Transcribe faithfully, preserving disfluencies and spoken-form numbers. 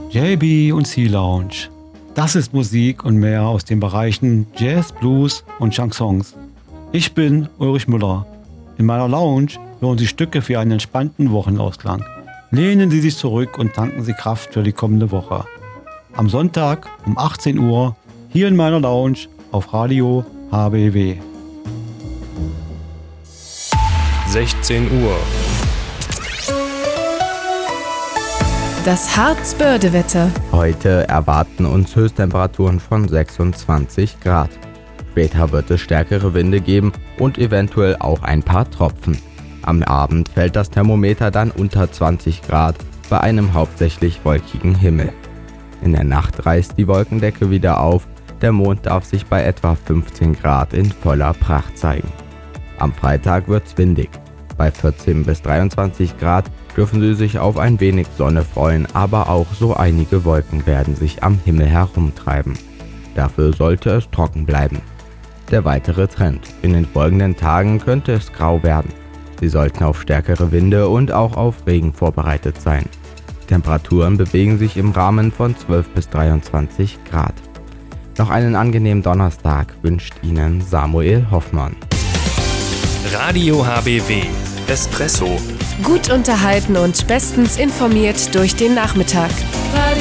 J B und Sea Lounge. Das ist Musik und mehr aus den Bereichen Jazz, Blues und Chansons. Ich bin Ulrich Müller. In meiner Lounge hören Sie Stücke für einen entspannten Wochenausklang. Lehnen Sie sich zurück und tanken Sie Kraft für die kommende Woche. Am Sonntag um achtzehn Uhr hier in meiner Lounge auf Radio H B W. sechzehn Uhr. Das Harzbörde-Wetter. Heute erwarten uns Höchsttemperaturen von sechsundzwanzig Grad. Später wird es stärkere Winde geben und eventuell auch ein paar Tropfen. Am Abend fällt das Thermometer dann unter zwanzig Grad bei einem hauptsächlich wolkigen Himmel. In der Nacht reißt die Wolkendecke wieder auf, der Mond darf sich bei etwa fünfzehn Grad in voller Pracht zeigen. Am Freitag wird's windig. Bei vierzehn bis dreiundzwanzig Grad dürfen Sie sich auf ein wenig Sonne freuen, aber auch so einige Wolken werden sich am Himmel herumtreiben. Dafür sollte es trocken bleiben. Der weitere Trend: In den folgenden Tagen könnte es grau werden. Sie sollten auf stärkere Winde und auch auf Regen vorbereitet sein. Temperaturen bewegen sich im Rahmen von zwölf bis dreiundzwanzig Grad. Noch einen angenehmen Donnerstag wünscht Ihnen Samuel Hoffmann. Radio H B W Espresso. Gut unterhalten und bestens informiert durch den Nachmittag.